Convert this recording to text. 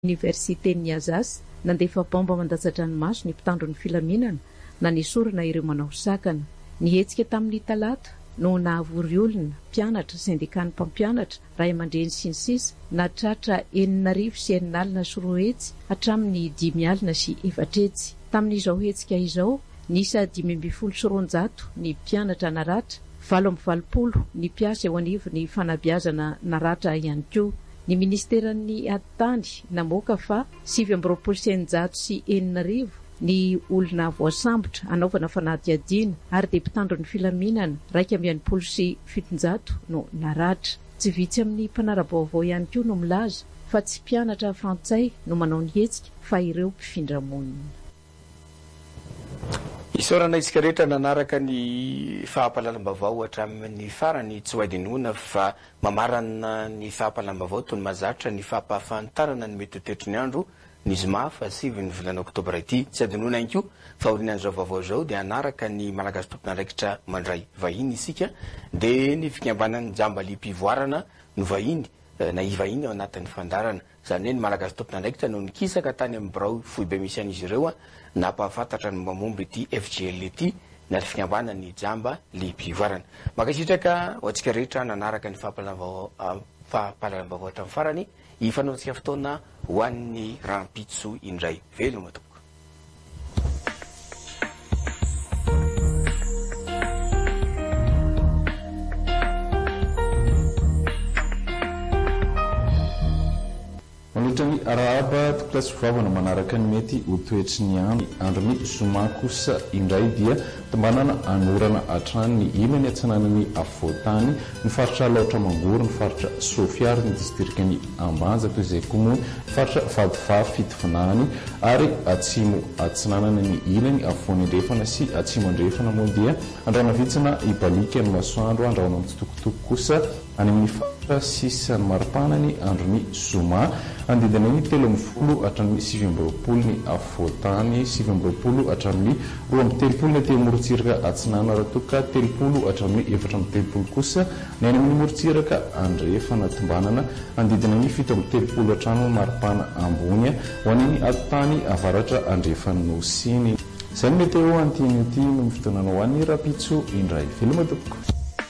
Université Niazas nandefa bomba mandatsa-dranomasy ny mpitandro ny filaminana na nisorana ireo manao sakana. Nihetsika tamin'ny talata no nahavory olona mpianatra sindikany mpampianatra ray aman-dreny sy ny sisa natratra 9,9 sy 4 hetsy hatramin'ny 5 sy 4 hetsy. Tamin'izao hetsika izao nisa 5,9 ny mpianatra naratra, 8,20 ny mpiasa eo anivon'ny fanabeazana naratra ihany koa. Ny ministeran'ny Atany namoaka fa 7,9 sy 4 ny olona voasambotra anaovana fanadihadiana ary dia mpitandro ny filaminana 1,7 sy 7 no naratra. Tsy vitsy amin'ny mpanara-baovao ihany koa no milaza fa tsy mpianatra frantsay no manao ny hetsika fa ireo mpifindra-monina. Isorana isika rehetra nanaraka ny fahampalalam-bavao hatramin'ny farany tsy hoadinona fa mamarana ny fahampalalam-bavao toy ny mazatra ny fahampahafantarana ny mety ho tetry ny andro ny zoma fa 7 ny volana oktobra ity. Tsy adinona ihany koa fa orinan'izao vaovao zao dia anaraka ny malagasy tompon'andraikitra mandray vahiny isika dia ny fikambanan'ny jamba lim-pivoarana no vahiny na ivahiny ao anatin'ny fandarana. Zany hoe ny malagasy tompon'andraikitra no nikisaka tany amin'ny birao foibe misy an'izy ireo napahafantatra ny mamomby ity FGL ity na fikambanan'ny jamba lim-pivoarana. Makasitraka ho antsika rehetra nanaraka ny fahampalalam-bavao hatramin'ny farany ifanaontsika fotoana ho an'ny rampitso indray. Veloma tompoko. Manotrany arahaba tokotasy vavana manaraka ny mety ho toetry ny andron'ny zoma kosa indray dia tambanana anorana hatrany ny ilany atsananany afovoantany ny faritra laotra mangoro, ny faritra sofiary, ny distrikany ambanja toy izay koa moa faritra vadiva fitovinany ary atsimo atsinanana ny ilany afovoany andrefana sy atsimo andrefana moa dia andrana vitsina ibalika ny masoandro andraona mitsitokotoko kosa any amin'ny faritra sisany maripana ny andron'ny zoma andidina ny 30 hatramin'ny 7 ny afovoantany, 7 hatramin'ny 2 ny temorotsiraka atsinana ratoka, 30 hatramin'ny 4 kosa ny any amin'ny morotsiraka andrefana tombanana andidina ny 7 hatramin'ny maripana ambony ho an'ny atany avaratra andrefany nosiny. Izay meteo antinyity no fotoanana ho an'ny rapitso indray. Veloma tompoko.